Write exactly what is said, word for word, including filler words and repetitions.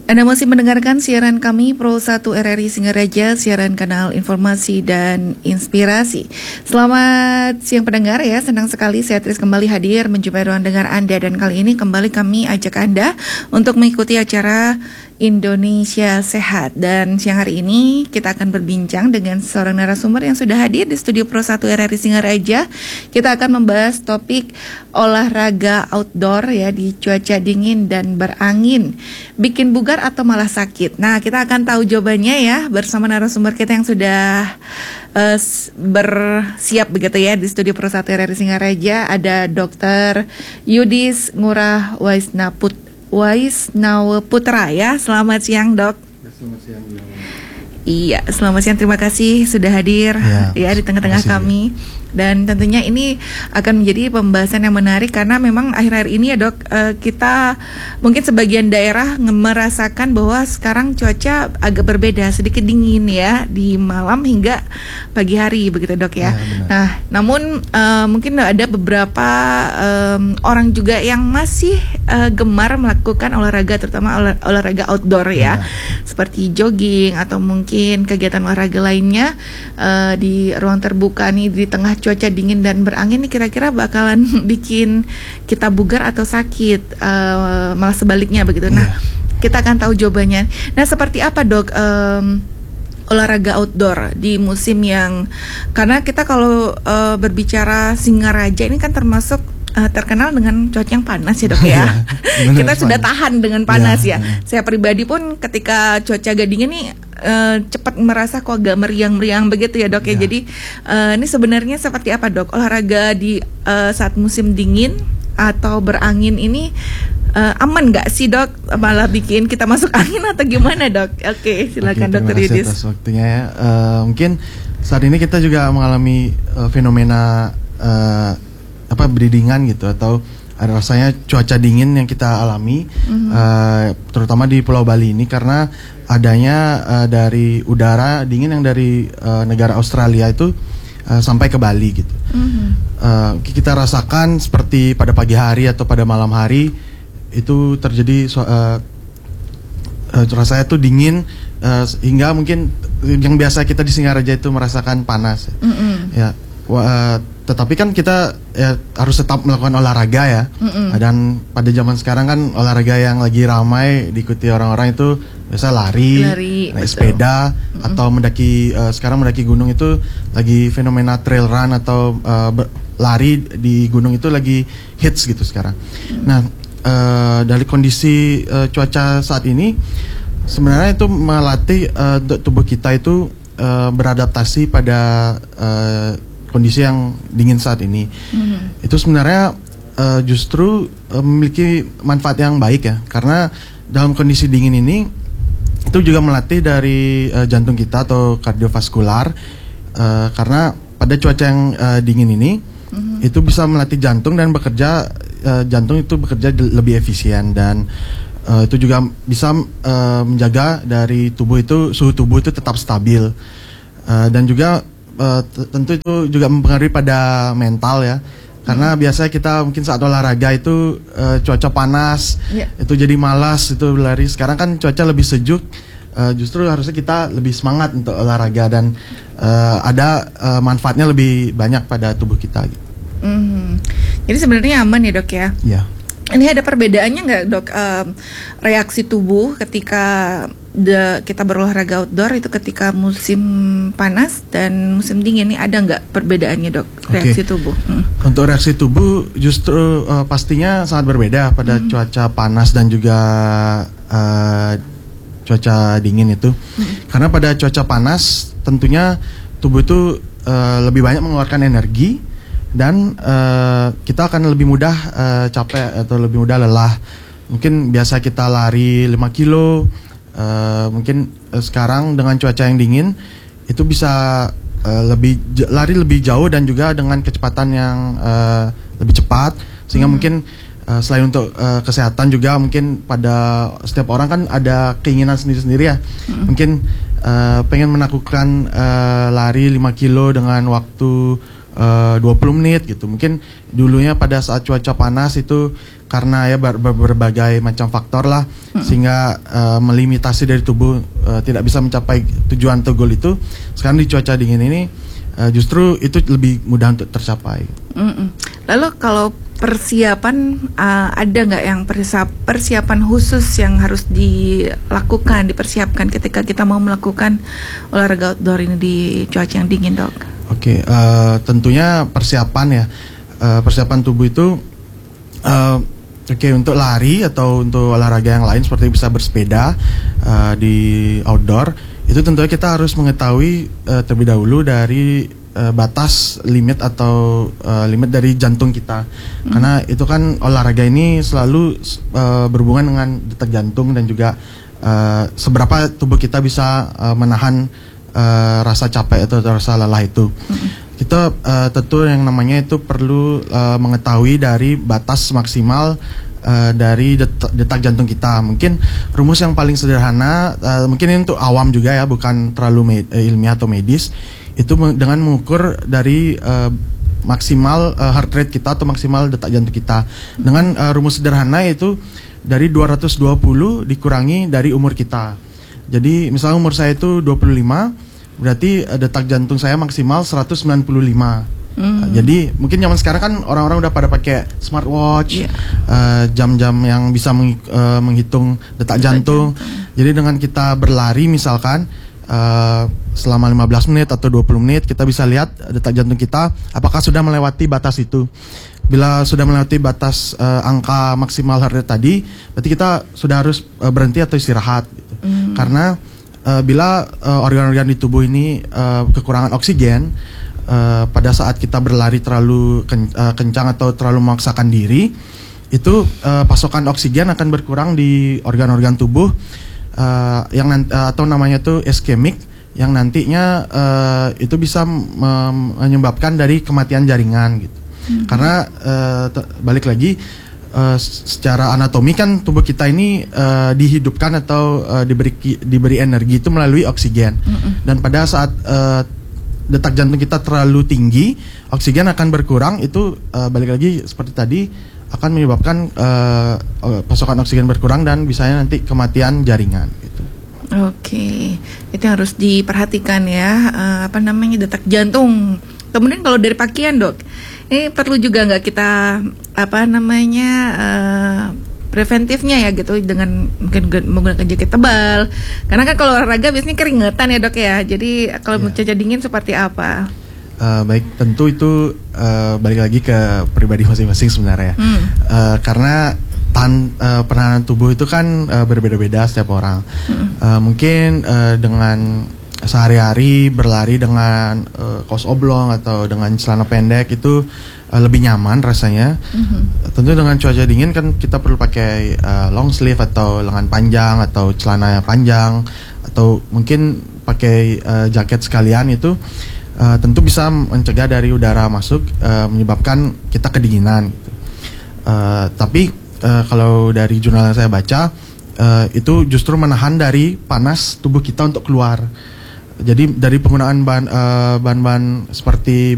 Anda masih mendengarkan siaran kami Pro satu R R I Singaraja, siaran kanal informasi dan inspirasi. Selamat siang pendengar ya, senang sekali saya Tris kembali hadir menjumpai ruang dengar Anda. Dan kali ini kembali kami ajak Anda untuk mengikuti acara Indonesia Sehat. Dan siang hari ini kita akan berbincang dengan seorang narasumber yang sudah hadir di studio Pro satu R R I Singaraja. Kita akan membahas topik olahraga outdoor ya di cuaca dingin dan berangin, bikin bugar atau malah sakit. Nah, kita akan tahu jawabannya ya bersama narasumber kita yang sudah uh, bersiap begitu ya di studio Pro satu R R I Singaraja. Ada Dokter Yudis Ngurah Waisnaput Waisnawa Putra ya. Selamat siang, Dok. Selamat siang. Iya, selamat siang. Terima kasih sudah hadir ya, ya di tengah-tengah kami. Dan tentunya ini akan menjadi pembahasan yang menarik karena memang akhir-akhir ini ya Dok, uh, kita mungkin sebagian daerah merasakan bahwa sekarang cuaca agak berbeda, sedikit dingin ya di malam hingga pagi hari begitu Dok ya. ya nah, namun uh, mungkin ada beberapa um, orang juga yang masih uh, gemar melakukan olahraga, terutama olah, olahraga outdoor ya, ya, seperti jogging atau mungkin kegiatan olahraga lainnya uh, di ruang terbuka nih di tengah cuaca dingin dan berangin nih, kira-kira bakalan bikin kita bugar atau sakit, uh, malah sebaliknya begitu. Nah, yeah. kita akan tahu jawabannya. Nah, seperti apa Dok um, olahraga outdoor di musim yang, karena kita kalau uh, berbicara Singaraja ini kan termasuk Uh, terkenal dengan cuaca yang panas ya Dok ya. Kita sudah tahan dengan panas ya, ya. Saya pribadi pun ketika cuaca agak dingin nih uh, cepat merasa kok agak meriang-meriang begitu ya Dok ya, ya. Jadi uh, ini sebenarnya seperti apa Dok olahraga di uh, saat musim dingin atau berangin ini, uh, aman nggak sih Dok? Malah bikin kita masuk angin atau gimana Dok? Oke, silakan Dokter Yudis. Terima kasih atas waktunya ya. Uh, mungkin saat ini kita juga mengalami uh, fenomena uh, apa berdingan gitu, atau ada rasanya cuaca dingin yang kita alami, mm-hmm. uh, terutama di Pulau Bali ini karena adanya uh, dari udara dingin yang dari uh, negara Australia itu uh, sampai ke Bali gitu. Mm-hmm. uh, kita rasakan seperti pada pagi hari atau pada malam hari itu terjadi uh, uh, rasanya tuh dingin, uh, hingga mungkin yang biasa kita di Singaraja itu merasakan panas. Mm-hmm. Ya. Uh, tetapi kan kita ya, harus tetap melakukan olahraga ya. Mm-mm. Dan pada zaman sekarang kan olahraga yang lagi ramai diikuti orang-orang itu biasa lari, lari naik betul. sepeda, Mm-mm. atau mendaki. Uh, sekarang mendaki gunung itu lagi fenomena trail run atau uh, ber- lari di gunung itu lagi hits gitu sekarang. Mm. Nah, uh, dari kondisi uh, cuaca saat ini sebenarnya itu melatih uh, tubuh kita itu uh, beradaptasi pada uh, kondisi yang dingin saat ini. Mm-hmm. Itu sebenarnya uh, justru uh, memiliki manfaat yang baik ya, karena dalam kondisi dingin ini itu juga melatih dari uh, jantung kita atau kardiovaskular, uh, karena pada cuaca yang uh, dingin ini mm-hmm. itu bisa melatih jantung dan bekerja uh, jantung itu bekerja lebih efisien, dan uh, itu juga bisa uh, menjaga dari tubuh itu suhu tubuh itu tetap stabil, uh, dan juga Uh, t- tentu itu juga mempengaruhi pada mental ya, karena hmm. biasanya kita mungkin saat olahraga itu uh, cuaca panas, yeah. itu jadi malas itu berlari. Sekarang kan cuaca lebih sejuk, uh, justru harusnya kita lebih semangat untuk olahraga dan uh, ada uh, manfaatnya lebih banyak pada tubuh kita. Gitu. Mm-hmm. Jadi sebenarnya aman ya Dok ya? Iya. Ini ada perbedaannya nggak Dok, um, reaksi tubuh ketika de, kita berolahraga outdoor itu ketika musim panas dan musim dingin, ini ada nggak perbedaannya Dok, reaksi okay. tubuh? Hmm. Untuk reaksi tubuh justru uh, pastinya sangat berbeda pada hmm. cuaca panas dan juga uh, cuaca dingin itu. Hmm. Karena pada cuaca panas tentunya tubuh itu uh, lebih banyak mengeluarkan energi, dan uh, kita akan lebih mudah uh, capek atau lebih mudah lelah. Mungkin biasa kita lari lima kilo, uh, mungkin uh, sekarang dengan cuaca yang dingin itu bisa uh, lebih j- lari lebih jauh dan juga dengan kecepatan yang uh, lebih cepat, sehingga hmm. mungkin uh, selain untuk uh, kesehatan juga mungkin pada setiap orang kan ada keinginan sendiri-sendiri ya. Hmm. Mungkin uh, pengen melakukan uh, lari lima kilo dengan waktu Uh, dua puluh menit gitu. Mungkin dulunya pada saat cuaca panas itu karena ya ber, ber, berbagai macam faktor lah hmm. sehingga uh, melimitasi dari tubuh uh, tidak bisa mencapai tujuan atau goal itu. Sekarang di cuaca dingin ini uh, justru itu lebih mudah untuk tercapai. Mm-mm. Lalu kalau persiapan uh, ada nggak yang persiapan khusus yang harus dilakukan, dipersiapkan ketika kita mau melakukan olahraga outdoor ini di cuaca yang dingin, Dok? Oke, okay, uh, tentunya persiapan ya, uh, persiapan tubuh itu, uh, oke okay, untuk lari atau untuk olahraga yang lain seperti bisa bersepeda uh, di outdoor, itu tentunya kita harus mengetahui uh, terlebih dahulu dari uh, batas limit atau uh, limit dari jantung kita, hmm. karena itu kan olahraga ini selalu uh, berhubungan dengan detak jantung dan juga uh, seberapa tubuh kita bisa uh, menahan Uh, rasa capek atau rasa lelah itu. Mm-hmm. Kita uh, tentu yang namanya itu perlu uh, mengetahui dari batas maksimal uh, dari detak, detak jantung kita. Mungkin rumus yang paling sederhana, uh, mungkin ini untuk awam juga ya, bukan terlalu med- ilmiah atau medis. Itu me- dengan mengukur dari uh, maksimal uh, heart rate kita atau maksimal detak jantung kita. Dengan uh, rumus sederhana yaitu dari dua ratus dua puluh dikurangi dari umur kita. Jadi misalnya umur saya itu dua puluh lima, berarti uh, detak jantung saya maksimal seratus sembilan puluh lima. Mm. Uh, jadi mungkin zaman sekarang kan orang-orang udah pada pakai smartwatch, yeah. uh, jam-jam yang bisa meng, uh, menghitung detak, detak jantung. jantung. Jadi dengan kita berlari misalkan uh, selama lima belas menit atau dua puluh menit, kita bisa lihat detak jantung kita apakah sudah melewati batas itu. Bila sudah melewati batas uh, angka maksimal heart rate tadi, berarti kita sudah harus uh, berhenti atau istirahat gitu. Mm. Karena uh, bila uh, organ-organ di tubuh ini uh, kekurangan oksigen, uh, pada saat kita berlari terlalu ken- uh, kencang atau terlalu memaksakan diri, itu uh, pasokan oksigen akan berkurang di organ-organ tubuh uh, yang nanti, uh, atau namanya itu iskemik, yang nantinya uh, itu bisa mem- menyebabkan dari kematian jaringan gitu. Hmm. Karena uh, t- balik lagi uh, secara anatomi kan tubuh kita ini uh, dihidupkan atau uh, diberi diberi energi itu melalui oksigen. Hmm. Dan pada saat uh, detak jantung kita terlalu tinggi, oksigen akan berkurang. Itu uh, balik lagi seperti tadi akan menyebabkan uh, pasokan oksigen berkurang dan bisanya nanti kematian jaringan gitu. Oke, itu harus diperhatikan ya, uh, apa namanya detak jantung. Kemudian kalau dari pakaian, Dok, ini perlu juga nggak kita apa namanya uh, preventifnya ya gitu dengan mungkin menggunakan jaket tebal, karena kan kalau olahraga biasanya keringetan ya, Dok ya. Jadi kalau yeah. cuaca dingin seperti apa? Uh, baik, tentu itu uh, balik lagi ke pribadi masing-masing sebenarnya. Hmm. Uh, karena tan uh, penahanan tubuh itu kan uh, berbeda-beda setiap orang. Hmm. Uh, mungkin uh, dengan sehari-hari berlari dengan uh, kaos oblong atau dengan celana pendek itu uh, lebih nyaman rasanya. Mm-hmm. Tentu dengan cuaca dingin kan kita perlu pakai uh, long sleeve atau lengan panjang atau celana panjang atau mungkin pakai uh, jaket sekalian. Itu uh, tentu bisa mencegah dari udara masuk, uh, menyebabkan kita kedinginan gitu. Uh, tapi uh, kalau dari jurnal yang saya baca, uh, itu justru menahan dari panas tubuh kita untuk keluar. Jadi dari penggunaan bahan, uh, bahan-bahan seperti